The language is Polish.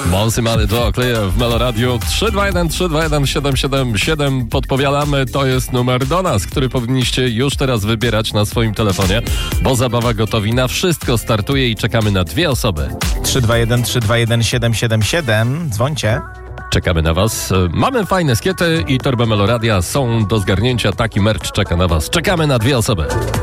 Monsy Money Joe Clear w Meloradiu 321-321-777. Podpowiadamy, to jest numer do nas, który powinniście już teraz wybierać na swoim telefonie, bo zabawa Gotowi na wszystko startuje i czekamy na 2 osoby. 321-321-777. Dzwońcie. Czekamy na was. Mamy fajne skiety i torbę Meloradia są do zgarnięcia. Taki merch czeka na was. Czekamy na 2 osoby.